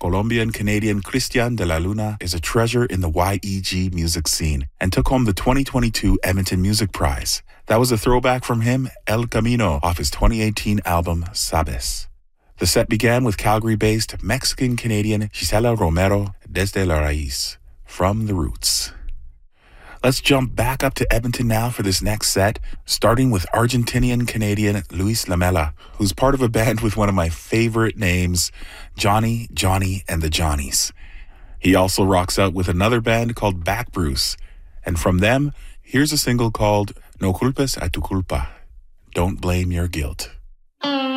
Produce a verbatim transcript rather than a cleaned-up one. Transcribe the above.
Colombian-Canadian Christian de la Luna is a treasure in the Y E G music scene and took home the twenty twenty-two Edmonton Music Prize. That was a throwback from him, El Camino, off his twenty eighteen album, Sabes. The set began with Calgary-based Mexican-Canadian Gisela Romero, Desde la Raíz, From the Roots. Let's jump back up to Edmonton now for this next set, starting with Argentinian-Canadian Luis Lamela, who's part of a band with one of my favorite names, Johnny, Johnny, and the Johnnies. He also rocks out with another band called Back Bruce, and from them, here's a single called No culpes a tu culpa, Don't Blame Your Guilt.